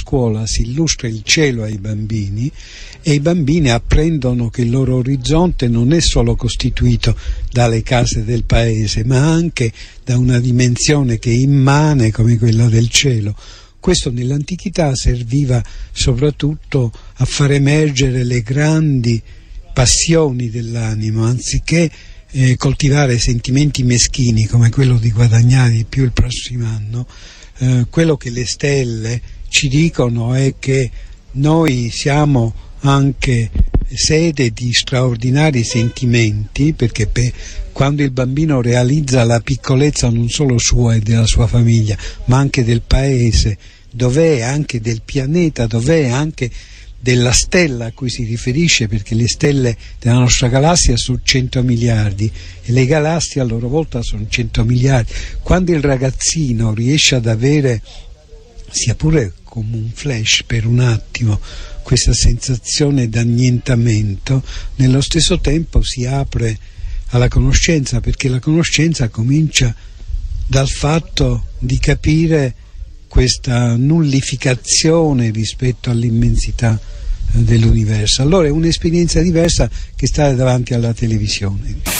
scuola si illustra il cielo ai bambini e i bambini apprendono che il loro orizzonte non è solo costituito dalle case del paese, ma anche da una dimensione che è immane come quella del cielo. Questo nell'antichità serviva soprattutto a far emergere le grandi passioni dell'animo, anziché coltivare sentimenti meschini come quello di guadagnare di più il prossimo anno. Quello che le stelle ci dicono è che noi siamo anche sede di straordinari sentimenti, perché quando il bambino realizza la piccolezza non solo sua e della sua famiglia, ma anche del paese, dov'è, anche del pianeta, dov'è, anche della stella a cui si riferisce, perché le stelle della nostra galassia sono 100 miliardi e le galassie a loro volta sono 100 miliardi. Quando il ragazzino riesce ad avere, sia pure come un flash per un attimo, questa sensazione d'annientamento, nello stesso tempo si apre alla conoscenza, perché la conoscenza comincia dal fatto di capire questa nullificazione rispetto all'immensità dell'universo. Allora è un'esperienza diversa che stare davanti alla televisione.